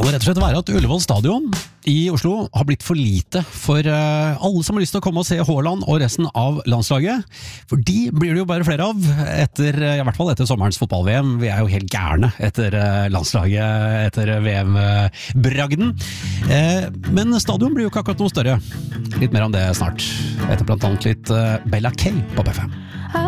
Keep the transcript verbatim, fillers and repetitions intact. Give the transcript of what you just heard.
må rett og slett være at Ullevål stadion i Oslo har blitt for lite for uh, alle som har lyst til å komme og se Haaland og resten av landslaget. For de blir det jo bare flere av, etter, i hvert fall etter sommerens fotball-V M. Vi er jo helt gærne etter uh, landslaget, etter V M-bragden. Uh, men stadion blir jo ikke akkurat noe større. Litt mer om det snart, etter blant annet litt uh, Bella Kay på P fem.